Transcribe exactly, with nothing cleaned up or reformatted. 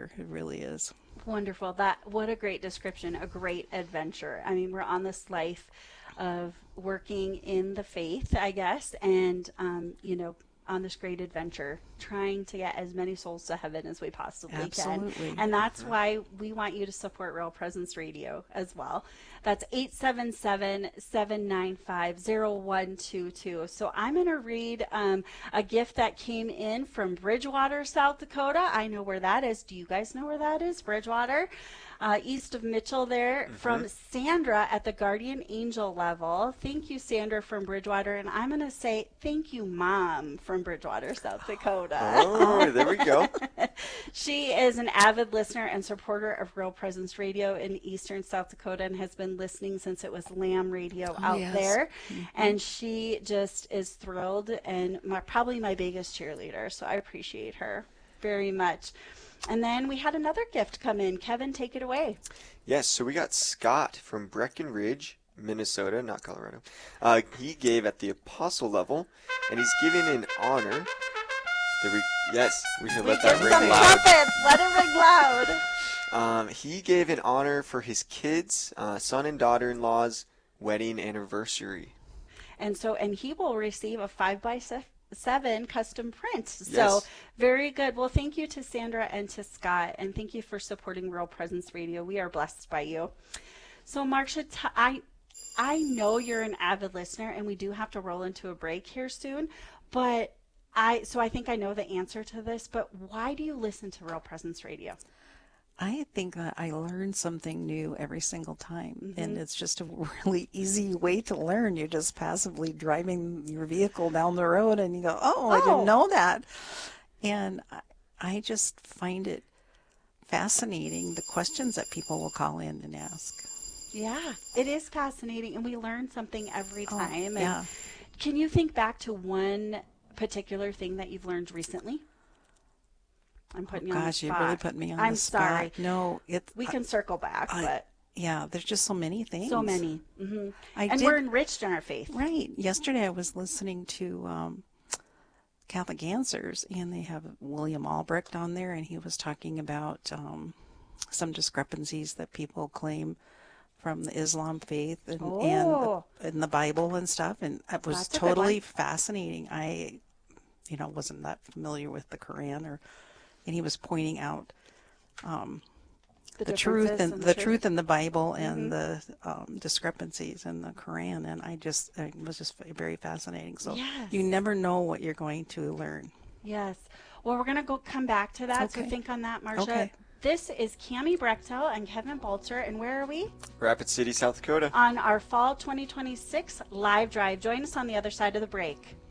adventure. It really is. Wonderful. That what a great description, a great adventure. I mean, we're on this life of working in the faith, I guess, and um, you know, on this great adventure, trying to get as many souls to heaven as we possibly Absolutely. can. And that's Mhm. why we want you to support Real Presence Radio as well. That's eight seven seven, seven nine five, zero one two two. So I'm going to read um, a gift that came in from Bridgewater, South Dakota. I know where that is. Do you guys know where that is? Bridgewater? Uh, east of Mitchell there, Mhm. from Sandra at the Guardian Angel level. Thank you, Sandra from Bridgewater. And I'm going to say thank you, Mom from Bridgewater, South Dakota. Oh, there we go. She is an avid listener and supporter of Real Presence Radio in eastern South Dakota and has been listening since it was Lamb Radio Oh, out yes. there. Mhm. And she just is thrilled and my, probably my biggest cheerleader. So I appreciate her very much. And then we had another gift come in. Kevin, take it away. Yes, so we got Scott from Breckenridge, Minnesota, not Colorado. Uh, he gave at the apostle level, and he's giving in honor. Did we? Yes, we should let that Give ring some loud. trumpets. Let it ring loud. Um, he gave in honor for his kids, uh, son and daughter-in-law's wedding anniversary. And so, and he will receive a five by se- seven custom print. So Yes. very good. Well, thank you to Sandra and to Scott, and thank you for supporting Real Presence Radio. We are blessed by you. So, Marcia, t- I I know you're an avid listener, and we do have to roll into a break here soon. But I so I think I know the answer to this. But why do you listen to Real Presence Radio? I think that I learn something new every single time, Mm-hmm. and it's just a really easy way to learn. You're just passively driving your vehicle down the road, and you go, "Oh, I Oh. didn't know that," and I, I just find it fascinating the questions that people will call in and ask. Yeah, it is fascinating, and we learn something every Oh, time. And yeah. can you think back to one particular thing that you've learned recently? I'm putting you on the Gosh, you spot. really put me on I'm the spot. sorry. No, it. We I- can circle back, I- but yeah, there's just so many things. so many. hmm I And did- we're enriched in our faith. Right. Yesterday I was listening to um, Catholic Answers, and they have William Albrecht on there, and he was talking about um, some discrepancies that people claim from the Islam faith and, Oh. and the, in the Bible and stuff, and it was That's a good totally one. fascinating. I, you know, wasn't that familiar with the Quran, or, and he was pointing out um, the truth differences and in the truth in the Bible Mhm. and the um, discrepancies in the Quran, and I just it was just very fascinating. So Yes. you never know what you're going to learn. Yes. Well, we're going to go come back to that. So Okay. think on that, Marcia. Okay. This is Cami Brechtel and Kevin Bolter, and where are we? Rapid City, South Dakota. On our Fall twenty twenty-six live drive. Join us on the other side of the break.